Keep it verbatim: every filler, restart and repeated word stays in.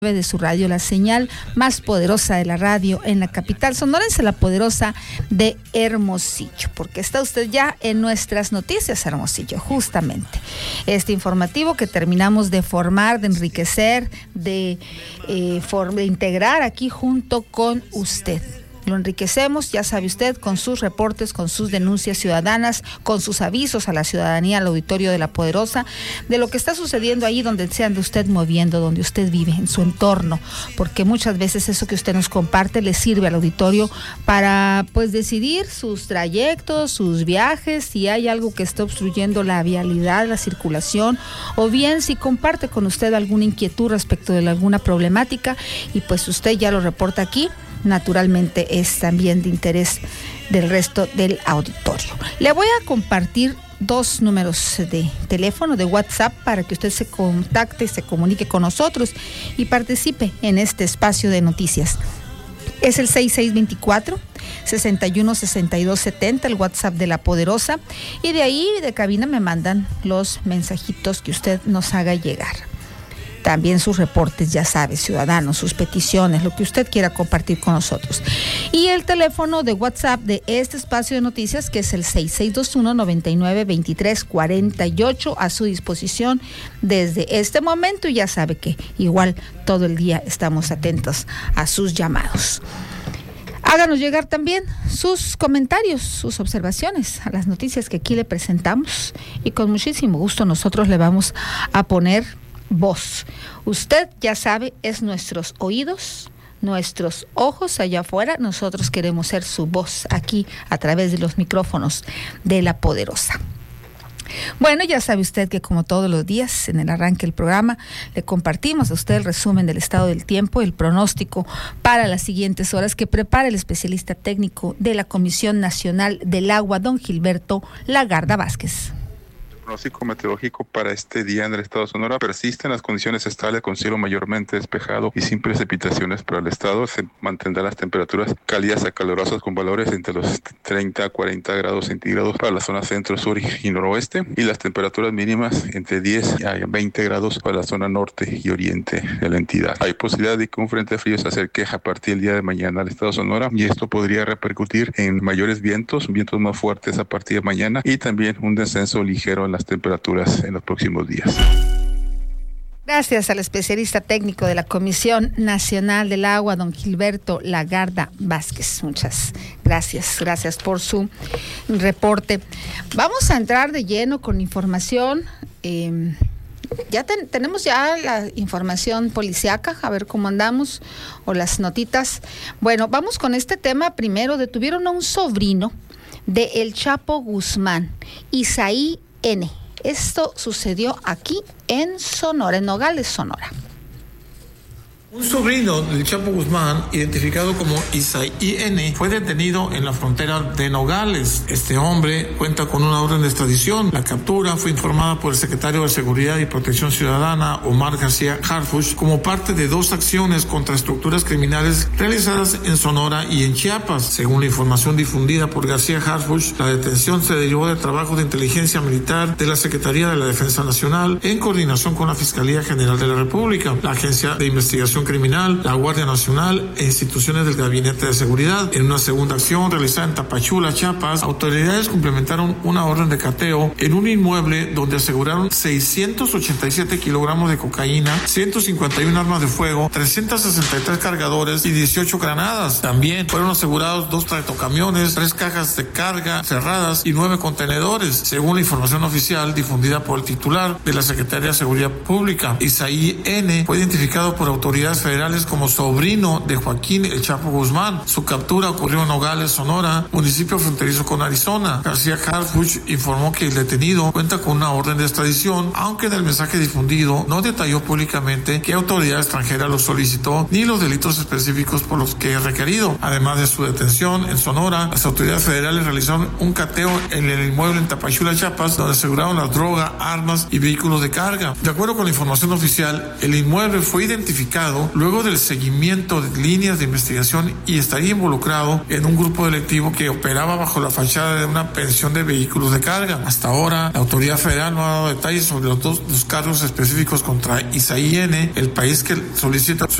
de su radio, la señal más poderosa de la radio en la capital sonorense, la poderosa de Hermosillo, porque está usted ya en nuestras noticias Hermosillo, justamente. Este informativo que terminamos de formar, de enriquecer, de, eh, for, de integrar aquí junto con usted. Lo enriquecemos, ya sabe usted, con sus reportes, con sus denuncias ciudadanas, con sus avisos a la ciudadanía, al auditorio de La Poderosa, de lo que está sucediendo ahí donde se ande usted moviendo, donde usted vive, en su entorno, porque muchas veces eso que usted nos comparte le sirve al auditorio para, pues, decidir sus trayectos, sus viajes, si hay algo que está obstruyendo la vialidad, la circulación, o bien si comparte con usted alguna inquietud respecto de alguna problemática, y pues usted ya lo reporta aquí. Naturalmente es también de interés del resto del auditorio. Le voy a compartir dos números de teléfono, de WhatsApp, para que usted se contacte, se comunique con nosotros y participe en este espacio de noticias. Es el seis seis dos cuatro, seis uno, seis dos siete cero, el WhatsApp de La Poderosa, y de ahí de cabina me mandan los mensajitos que usted nos haga llegar. También sus reportes, ya sabe, ciudadanos, sus peticiones, lo que usted quiera compartir con nosotros. Y el teléfono de WhatsApp de este espacio de noticias, que es el seis seis dos uno, nueve nueve, dos tres cuatro ocho, a su disposición desde este momento. Y ya sabe que igual todo el día estamos atentos a sus llamados. Háganos llegar también sus comentarios, sus observaciones a las noticias que aquí le presentamos, y con muchísimo gusto nosotros le vamos a poner voz. Usted ya sabe, es nuestros oídos, nuestros ojos allá afuera. Nosotros queremos ser su voz aquí a través de los micrófonos de La Poderosa. Bueno, ya sabe usted que como todos los días en el arranque del programa le compartimos a usted el resumen del estado del tiempo, el pronóstico para las siguientes horas que prepara el especialista técnico de la Comisión Nacional del Agua, don Gilberto Lagarda Vázquez. El pronóstico meteorológico para este día en el estado de Sonora: persisten las condiciones estables con cielo mayormente despejado y sin precipitaciones para el estado. Se mantendrán las temperaturas cálidas a calurosas con valores entre los treinta a cuarenta grados centígrados para la zona centro, sur y noroeste, y las temperaturas mínimas entre diez a veinte grados para la zona norte y oriente de la entidad. Hay posibilidad de que un frente frío se acerque a partir del día de mañana al estado de Sonora, y esto podría repercutir en mayores vientos, vientos más fuertes a partir de mañana, y también un descenso ligero en las temperaturas en los próximos días. Gracias al especialista técnico de la Comisión Nacional del Agua, don Gilberto Lagarda Vázquez. Muchas gracias, gracias por su reporte. Vamos a entrar de lleno con información. Eh, ya ten, tenemos ya la información policíaca, a ver cómo andamos, o las notitas. Bueno, vamos con este tema primero. Detuvieron a un sobrino de El Chapo Guzmán, Isaí N. Esto sucedió aquí en Sonora, en Nogales, Sonora. Un sobrino del Chapo Guzmán, identificado como Isaí N., fue detenido en la frontera de Nogales. Este hombre cuenta con una orden de extradición. La captura fue informada por el secretario de Seguridad y Protección Ciudadana, Omar García Harfuch, como parte de dos acciones contra estructuras criminales realizadas en Sonora y en Chiapas. Según la información difundida por García Harfuch, la detención se derivó del trabajo de inteligencia militar de la Secretaría de la Defensa Nacional en coordinación con la Fiscalía General de la República, la Agencia de Investigación Criminal, la Guardia Nacional e instituciones del Gabinete de Seguridad. En una segunda acción realizada en Tapachula, Chiapas, autoridades complementaron una orden de cateo en un inmueble donde aseguraron seiscientos ochenta y siete kilogramos de cocaína, ciento cincuenta y una armas de fuego, trescientos sesenta y tres cargadores y dieciocho granadas. También fueron asegurados dos tractocamiones, tres cajas de carga cerradas y nueve contenedores, según la información oficial difundida por el titular de la Secretaría de Seguridad Pública. Isaí N. fue identificado por autoridades federales como sobrino de Joaquín El Chapo Guzmán. Su captura ocurrió en Nogales, Sonora, municipio fronterizo con Arizona. García Harfuch informó que el detenido cuenta con una orden de extradición, aunque en el mensaje difundido no detalló públicamente qué autoridad extranjera lo solicitó ni los delitos específicos por los que es requerido. Además de su detención en Sonora, las autoridades federales realizaron un cateo en el inmueble en Tapachula, Chiapas, donde aseguraron la droga, armas y vehículos de carga. De acuerdo con la información oficial, el inmueble fue identificado arrestado luego del seguimiento de líneas de investigación y estaría involucrado en un grupo delictivo que operaba bajo la fachada de una pensión de vehículos de carga. Hasta ahora, la autoridad federal no ha dado detalles sobre los dos los cargos específicos contra Isaí N., el país que solicita